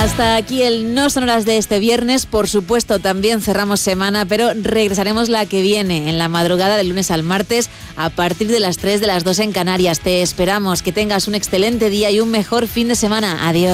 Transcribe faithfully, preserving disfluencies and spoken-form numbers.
Hasta aquí el No Sonoras de este viernes. Por supuesto, también cerramos semana, pero regresaremos la que viene, en la madrugada del lunes al martes, a partir de las tres, de las dos en Canarias. Te esperamos. Que tengas un excelente día y un mejor fin de semana. Adiós.